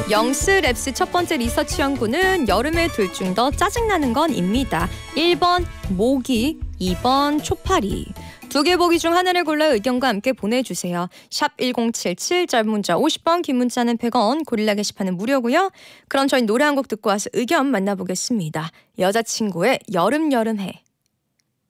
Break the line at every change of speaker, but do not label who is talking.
영스 랩스 첫 번째 리서치 연구는 여름에 둘 중 더 짜증나는 건입니다. 1번 모기, 2번 초파리. 두 개 보기 중 하나를 골라 의견과 함께 보내주세요. 샵 1077, 짧은 문자 50원, 긴 문자는 100원, 고릴라 게시판은 무료고요. 그럼 저희 노래 한 곡 듣고 와서 의견 만나보겠습니다. 여자친구의 여름여름해.